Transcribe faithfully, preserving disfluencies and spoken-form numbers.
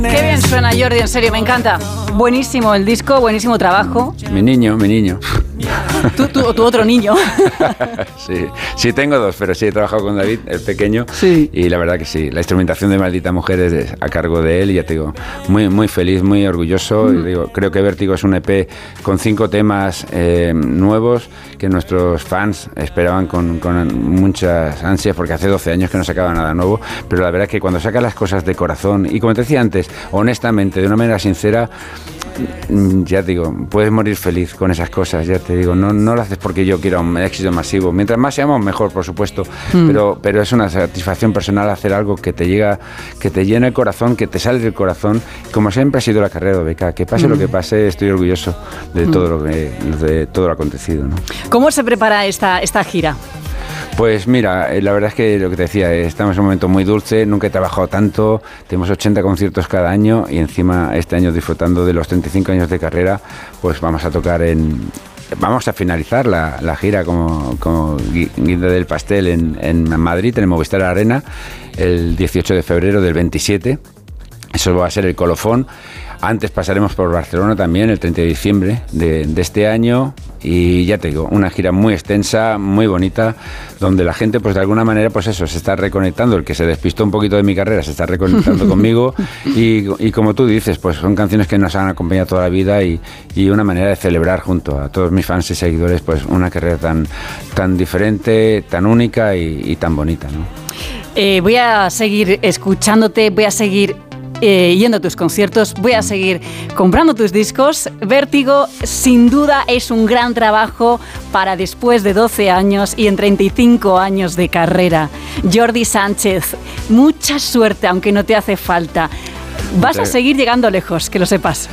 Qué bien suena, Jordi, en serio, me encanta. Buenísimo el disco, buenísimo trabajo. Mi niño, mi niño. Tú, tú o tu otro niño. Sí, sí, tengo dos, pero sí he trabajado con David, el pequeño. Sí. Y la verdad que sí, la instrumentación de Maldita Mujer es de, a cargo de él y ya te digo, muy, muy feliz, muy orgulloso. Mm. Y digo, creo que Vértigo es un E P con cinco temas eh, nuevos que nuestros fans esperaban con, con muchas ansias, porque hace doce años que no sacaba nada nuevo. Pero la verdad es que cuando sacas las cosas de corazón y, como te decía antes, honestamente, de una manera sincera, ya te digo, puedes morir feliz con esas cosas, ya te digo, no, no lo haces porque yo quiera un éxito masivo, mientras más seamos mejor, por supuesto, mm. pero, pero es una satisfacción personal hacer algo que te llega, que te llena el corazón, que te sale del corazón, como siempre ha sido la carrera de O B K, que pase mm. lo que pase, estoy orgulloso de mm. todo lo que, de todo lo acontecido, ¿no? ¿Cómo se prepara esta, esta gira? Pues mira, la verdad es que lo que te decía, estamos en un momento muy dulce, nunca he trabajado tanto, tenemos ochenta conciertos cada año y encima este año disfrutando de los treinta y cinco años de carrera, pues vamos a tocar en... Vamos a finalizar la, la gira como, como guinda del pastel en, en Madrid, en el Movistar Arena, el dieciocho de febrero del veintisiete, eso va a ser el colofón. Antes pasaremos por Barcelona también, el treinta de diciembre de, de este año, y ya te digo, una gira muy extensa, muy bonita, donde la gente, pues de alguna manera, pues eso, se está reconectando. El que se despistó un poquito de mi carrera se está reconectando conmigo, y, y como tú dices, pues son canciones que nos han acompañado toda la vida y, y una manera de celebrar junto a todos mis fans y seguidores, pues una carrera tan, tan diferente, tan única y, y tan bonita, ¿no? Eh, voy a seguir escuchándote, voy a seguir Eh, yendo a tus conciertos, voy a seguir comprando tus discos. Vértigo, sin duda, es un gran trabajo para después de doce años y en treinta y cinco años de carrera. Jordi Sánchez, mucha suerte, aunque no te hace falta. Vas a seguir llegando lejos, que lo sepas.